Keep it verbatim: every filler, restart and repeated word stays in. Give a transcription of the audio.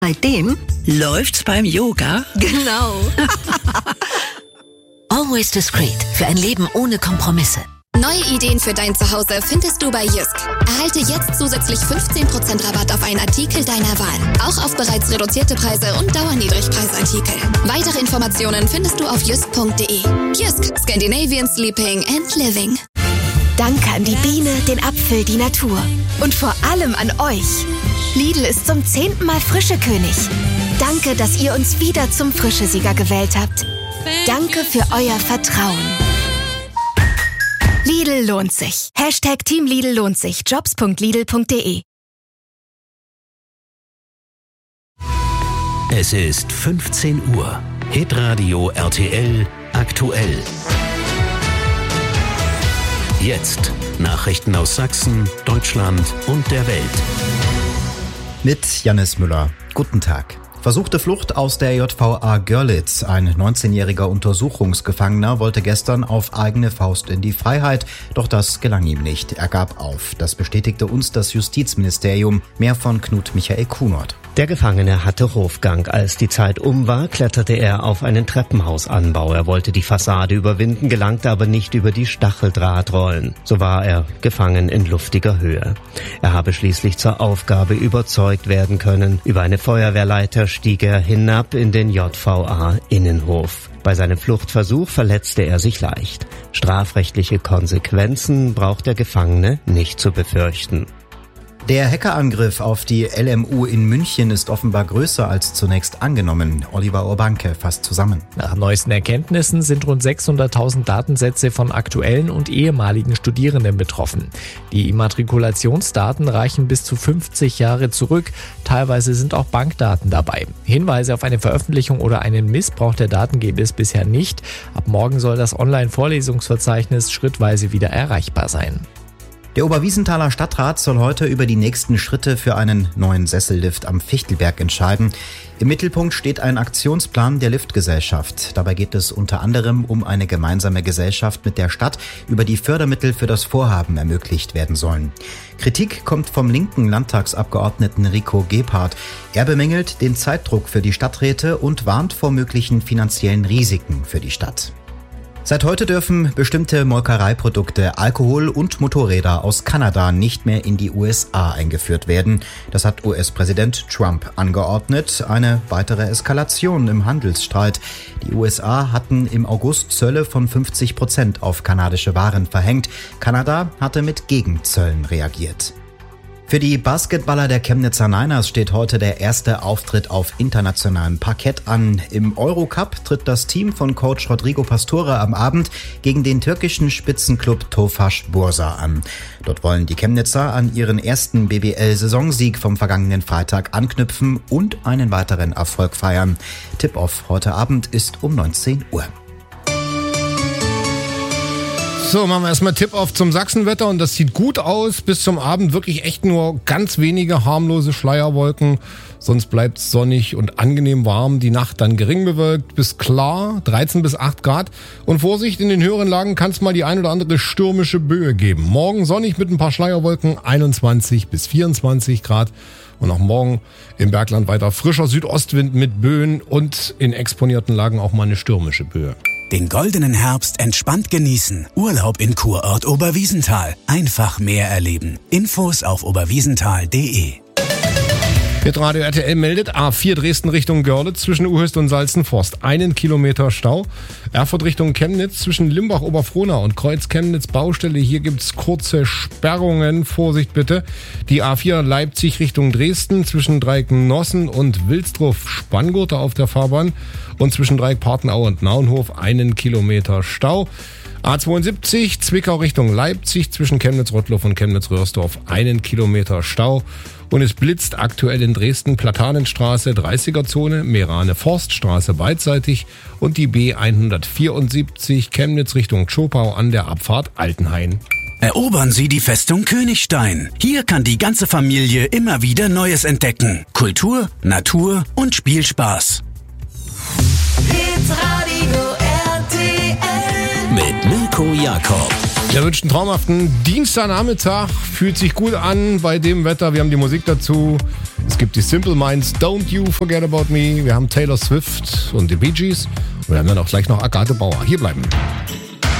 Seitdem läuft's beim Yoga. Genau. Always Discreet. Für ein Leben ohne Kompromisse. Neue Ideen für dein Zuhause findest du bei Jysk. Erhalte jetzt zusätzlich fünfzehn Prozent Rabatt auf einen Artikel deiner Wahl. Auch auf bereits reduzierte Preise und Dauerniedrigpreisartikel. Weitere Informationen findest du auf jysk punkt de. Jysk. Scandinavian Sleeping and Living. Danke an die Biene, den Apfel, die Natur. Und vor allem an euch. Lidl ist zum zehnten Mal Frischekönig. Danke, dass ihr uns wieder zum Frischesieger gewählt habt. Danke für euer Vertrauen. Lidl lohnt sich. Hashtag Team Lidl lohnt sich. jobs punkt lidl punkt de. Es ist fünfzehn Uhr. Hitradio R T L aktuell. Jetzt Nachrichten aus Sachsen, Deutschland und der Welt. Mit Jannis Müller. Guten Tag. Versuchte Flucht aus der J V A Görlitz. Ein neunzehnjähriger Untersuchungsgefangener wollte gestern auf eigene Faust in die Freiheit, doch das gelang ihm nicht. Er gab auf. Das bestätigte uns das Justizministerium. Mehr von Knut Michael Kunert. Der Gefangene hatte Hofgang. Als die Zeit um war, kletterte er auf einen Treppenhausanbau. Er wollte die Fassade überwinden, gelangte aber nicht über die Stacheldrahtrollen. So war er gefangen in luftiger Höhe. Er habe schließlich zur Aufgabe überzeugt werden können. Über eine Feuerwehrleiter stieg er hinab in den J V A-Innenhof. Bei seinem Fluchtversuch verletzte er sich leicht. Strafrechtliche Konsequenzen braucht der Gefangene nicht zu befürchten. Der Hackerangriff auf die L M U in München ist offenbar größer als zunächst angenommen. Oliver Urbanke fasst zusammen. Nach neuesten Erkenntnissen sind rund sechshunderttausend Datensätze von aktuellen und ehemaligen Studierenden betroffen. Die Immatrikulationsdaten reichen bis zu fünfzig Jahre zurück. Teilweise sind auch Bankdaten dabei. Hinweise auf eine Veröffentlichung oder einen Missbrauch der Daten gäbe es bisher nicht. Ab morgen soll das Online-Vorlesungsverzeichnis schrittweise wieder erreichbar sein. Der Oberwiesenthaler Stadtrat soll heute über die nächsten Schritte für einen neuen Sessellift am Fichtelberg entscheiden. Im Mittelpunkt steht ein Aktionsplan der Liftgesellschaft. Dabei geht es unter anderem um eine gemeinsame Gesellschaft mit der Stadt, über die Fördermittel für das Vorhaben ermöglicht werden sollen. Kritik kommt vom linken Landtagsabgeordneten Rico Gebhardt. Er bemängelt den Zeitdruck für die Stadträte und warnt vor möglichen finanziellen Risiken für die Stadt. Seit heute dürfen bestimmte Molkereiprodukte, Alkohol und Motorräder aus Kanada nicht mehr in die U S A eingeführt werden. Das hat U S-Präsident Trump angeordnet. Eine weitere Eskalation im Handelsstreit. Die U S A hatten im August Zölle von fünfzig Prozent auf kanadische Waren verhängt. Kanada hatte mit Gegenzöllen reagiert. Für die Basketballer der Chemnitzer Niners steht heute der erste Auftritt auf internationalem Parkett an. Im Eurocup tritt das Team von Coach Rodrigo Pastore am Abend gegen den türkischen Spitzenclub Tofaş Bursa an. Dort wollen die Chemnitzer an ihren ersten B B L-Saisonsieg vom vergangenen Freitag anknüpfen und einen weiteren Erfolg feiern. Tip-Off heute Abend ist um neunzehn Uhr. So, machen wir erstmal Tip-Off zum Sachsenwetter und das sieht gut aus. Bis zum Abend wirklich echt nur ganz wenige harmlose Schleierwolken. Sonst bleibt es sonnig und angenehm warm. Die Nacht dann gering bewölkt bis klar, dreizehn bis acht Grad. Und Vorsicht, in den höheren Lagen kann es mal die ein oder andere stürmische Böe geben. Morgen sonnig mit ein paar Schleierwolken, einundzwanzig bis vierundzwanzig Grad. Und auch morgen im Bergland weiter frischer Südostwind mit Böen und in exponierten Lagen auch mal eine stürmische Böe. Den goldenen Herbst entspannt genießen. Urlaub in Kurort Oberwiesenthal. Einfach mehr erleben. Infos auf oberwiesenthal punkt de. Hitradio R T L meldet A vier Dresden Richtung Görlitz zwischen Uhöst und Salzenforst. Einen Kilometer Stau. Erfurt Richtung Chemnitz zwischen Limbach-Oberfrohna und Kreuz-Chemnitz Baustelle. Hier gibt's kurze Sperrungen. Vorsicht bitte. Die A vier Leipzig Richtung Dresden zwischen Dreieck-Nossen und Wilsdruff-Spanngurte auf der Fahrbahn. Und zwischen Dreieck-Partenau und Naunhof einen Kilometer Stau. A zweiundsiebzig Zwickau Richtung Leipzig zwischen Chemnitz-Rottloff und Chemnitz-Röhrsdorf einen Kilometer Stau. Und es blitzt aktuell in Dresden Platanenstraße, dreißiger Zone, Meerane Forststraße beidseitig und die B hundertvierundsiebzig Chemnitz Richtung Zschopau an der Abfahrt Altenhain. Erobern Sie die Festung Königstein. Hier kann die ganze Familie immer wieder Neues entdecken. Kultur, Natur und Spielspaß. Mit Mirko Jakob. Der wünscht einen traumhaften Dienstagnachmittag. Fühlt sich gut an bei dem Wetter. Wir haben die Musik dazu. Es gibt die Simple Minds, Don't You Forget About Me. Wir haben Taylor Swift und die Bee Gees. Und wir haben dann auch gleich noch Agathe Bauer. Hier bleiben.